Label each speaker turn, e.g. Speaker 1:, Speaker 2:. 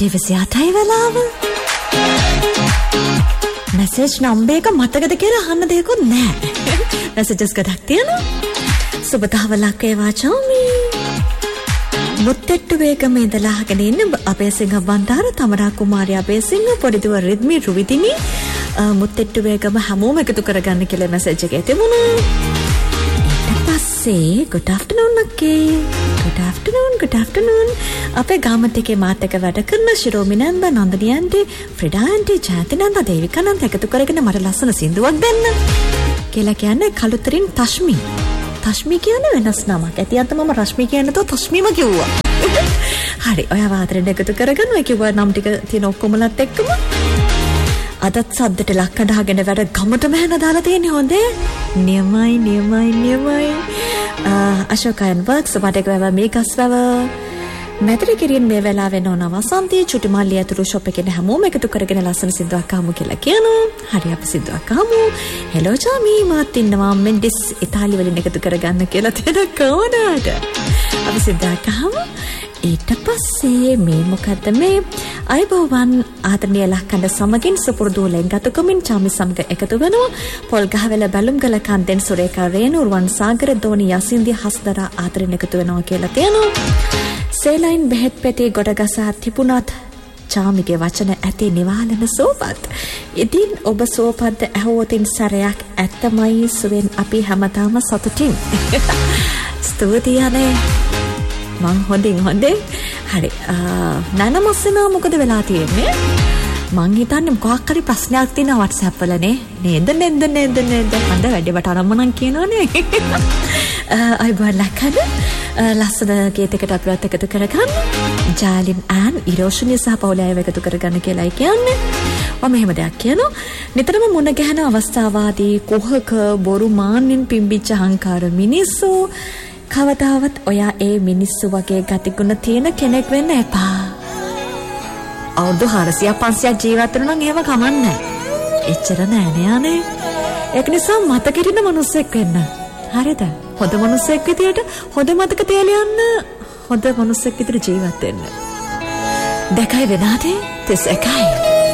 Speaker 1: 28යි වෙලාව. Message number එක මතකද කියලා අහන්න දෙයක්වත් නැහැ. මැසේජස් ගොඩක් තියෙනවා. සුබ දහවලක් වේවා චෝමි. මුත්තෙට්ටු වේගම ඉඳලා අහගෙන ඉන්න අපේසිංහ බණ්ඩාර තමරා කුමාරී අපේසිංහ පොඩිදුව රිද්මි රුවිදිනි මුත්තෙට්ටු වේගම හැමෝම එකතු කරගන්න කියලා මැසේජ් එකේ තිබුණා. ඊට පස්සේ good afternoon අක්කේ. good afternoon. අපේ ගාමත් එකේ මාත් එක්ක වැඩ කරන ශිරෝමි නන්ද නන්දනී ආන්ටි ෆ්‍රිඩා ආන්ටි ජයති නන්ද දේවිකා නන්ද එකතු කරගෙන මට ලස්සන සින්දුවක් දෙන්න කියලා කියන්නේ කලුතරින් තෂ්මි. තෂ්මි කියන්නේ වෙනස් නමක්. ඇතියන්ත මම රශ්මි කියන්නේ තෝ තෂ්මිම කිව්වා. හරි. ඔයාව ආදරෙන් එකතු කරගන්න. ඒ කිව්වා නම් ටික තියෙන ඔක්කොමලත් එක්කම. අදත් සද්දට ලක්කඩ හගෙන වැඩ ගමටම හැන දාලා තියෙන්නේ හොඳේ. නියමයි. අශෝකයන් වර්ක්ස් වටේක වැව මේකස් වැව මැදිරි කිරින් මේ වෙලාවේ නෝන වසන්තී චුටිමල්ලි ඇතුළු ෂොප් එකේ හැමෝම එකතු කරගෙන ලස්සන සින්දුවක් අහමු කියලා කියනවා. හරි අපි සින්දුවක් අහමු. හෙලෝ චාමි මාත් ඉන්නවා මෙන්ඩිස් ඉතාලි වලින් එකතු කරගන්න කියලා තියෙන කවදාද. අපි සින්දුවක් අහමු. ඊට පස්සේ මේ මොකද්ද මේ අයබෝවන් ආදරණීය ලක්කඬ සමගින් සුපුරුදු ලෙන්ගතුකමින් චාමි සමග එකතු වෙනවා. පොල්ගහවෙල බැලුම්ගල කන්දෙන් සුරේකා රේණු රුවන් සාගර දෝනි යසින්දි හස්දරා ආදරෙන් එකතු වෙනවා කියලා තියෙනවා. සේලයින් බෙහෙත් පෙටි ගොඩගසා තිබුණත් චාමිගේ වචන ඇති නිවාලන සෝපත්. ඉතින් ඔබ සෝපත්ද ඇහුවොතින් සැරයක් ඇත්තමයි සුවෙන් අපි හැමතාම සතුටින්. ස්තුතියි අනේ. මං හොඳින්. හරි. නනමස්සනා මොකද වෙලා තියෙන්නේ? මං හිතන්නේ මොකක් හරි ප්‍රශ්නයක් තියෙනවා WhatsApp වලනේ. නේද? හඳ වැඩේට අරමුණක් කියනවනේ. අයබෝන් ලක්කඩ ලස්සන ගීතයකට අපිවත් එකතු කරගන්න. ජාලින් ආන් ඉරෝෂණිය සහ පවුලේ අයව එකතු කරගන්න කියලායි කියන්නේ. මම මෙහෙම දෙයක් කියනවා. නිතරම මුණ ගැහෙන අවස්ථාවාදී කුහක බොරු මාන්නෙන් පිම්බිච්ච අහංකාර මිනිස්සු කවදාවත් ඔයා ඒ මිනිස්සු වගේ ගතිගුණ තියෙන කෙනෙක් වෙන්න එපා. අවුරුදු 400-500 ජීවත් වෙනවා නම් එහෙම කමන්නේ. එච්චර නෑනේ අනේ. ඒක නිසා මතකෙරින මිනිස්සෙක් වෙන්න. හරිද? හොඳ මිනිස්සෙක් විදියට හොඳ මතක තියලා යන්න. හොඳ මිනිස්සෙක් විදියට ජීවත් වෙන්න. 2 වෙනාට 31යි.